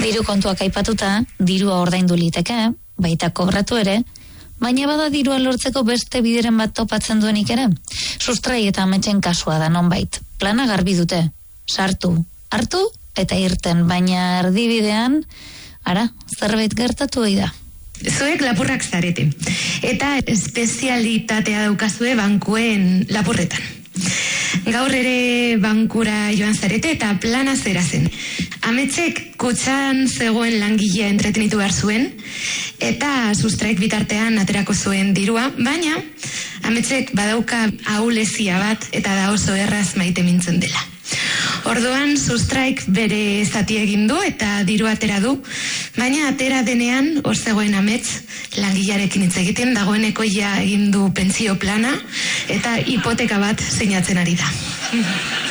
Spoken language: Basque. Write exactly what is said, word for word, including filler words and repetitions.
Diru kontuak aipatuta, dirua ordaindu liteke, baita kobratu ere, baina bada dirua lortzeko beste bideren bat topatzen duenik ere. Sustrai eta ametsen kasua da nonbait. Plana garbi dute. Sartu, hartu eta irten, baina erdibidean, ara, zerbait gertatu ohi da. Zuek lapurrak zarete, eta espezialitatea daukazue bankuen lapurretan. Gaur ere bankura joan zarete eta plana zera zen. Ametsek kutxan zegoen langilea entretenitu behar zuen, eta sustraik bitartean aterako zuen dirua, baina Ametsek badauka ahulezia bat eta da oso erraz maite mintzen dela. Orduan sustraik bere zati egin du eta diru atera du, baina atera denean hor zegoen Amets langilearekin hitz egiten, dagoeneko ja egin du pentsio plana eta hipoteka bat sinatzen ari da.